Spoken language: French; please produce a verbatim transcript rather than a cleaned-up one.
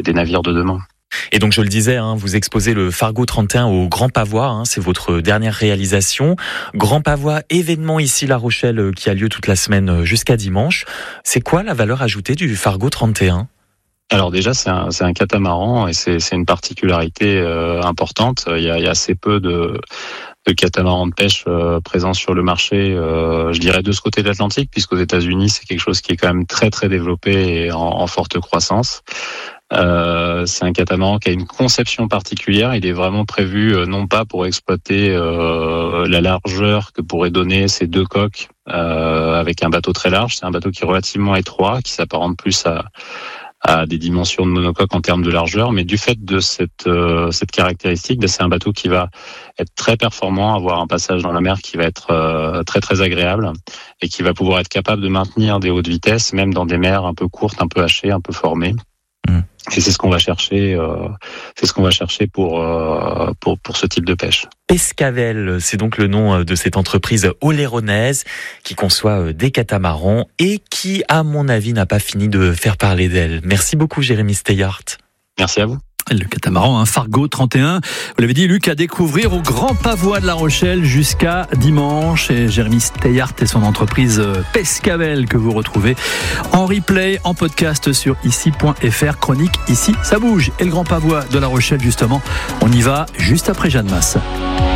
des navires de demain. Et donc je le disais, hein, vous exposez le Fargo trente et un au Grand Pavois, hein, c'est votre dernière réalisation. Grand Pavois, événement ici La Rochelle qui a lieu toute la semaine jusqu'à dimanche. C'est quoi la valeur ajoutée du Fargo trente et un ? Alors déjà, c'est un, c'est un catamaran et c'est, c'est une particularité euh, importante. Il y, a, il y a assez peu de, de catamarans de pêche euh, présents sur le marché, euh, je dirais de ce côté de l'Atlantique, puisqu'aux États-Unis, c'est quelque chose qui est quand même très très développé et en, en forte croissance. Euh, c'est un catamaran qui a une conception particulière. Il est vraiment prévu euh, non pas pour exploiter euh, la largeur que pourraient donner ces deux coques euh, avec un bateau très large. C'est un bateau qui est relativement étroit, qui s'apparente plus à à des dimensions de monocoque en termes de largeur, mais du fait de cette euh, cette caractéristique, c'est un bateau qui va être très performant, avoir un passage dans la mer qui va être euh, très très agréable et qui va pouvoir être capable de maintenir des hautes vitesses, même dans des mers un peu courtes, un peu hachées, un peu formées. Mmh. Et c'est ce qu'on va chercher, euh, c'est ce qu'on va chercher pour euh, pour pour ce type de pêche. Pescavel, c'est donc le nom de cette entreprise oléronaise qui conçoit des catamarans et qui, à mon avis, n'a pas fini de faire parler d'elle. Merci beaucoup, Jérémy Steyart. Merci à vous. Le catamaran, un Fargo trente et un, vous l'avez dit, Luc, à découvrir au Grand Pavois de La Rochelle jusqu'à dimanche. Et Jérémy Steyart et son entreprise Pescavel que vous retrouvez en replay, en podcast sur ici point f r. Chronique Ici, ça bouge. Et le Grand Pavois de La Rochelle, justement, on y va juste après Jeanne Masse.